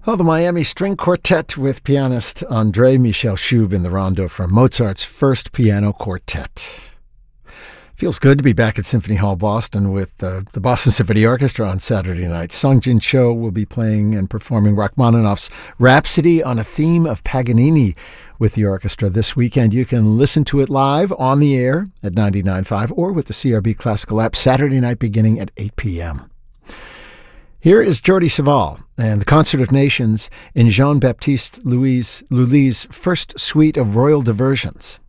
Oh, the Miami String Quartet with pianist André Michel Schub in the rondo from Mozart's first piano quartet. Feels good to be back at Symphony Hall Boston with the Boston Symphony Orchestra on Saturday night. Sung Jin Cho will be playing and performing Rachmaninoff's Rhapsody on a theme of Paganini with the orchestra this weekend. You can listen to it live on the air at 99.5 or with the CRB Classical app Saturday night beginning at 8 p.m. Here is Jordi Savall and the Concert of Nations in Jean-Baptiste Lully's first suite of royal diversions.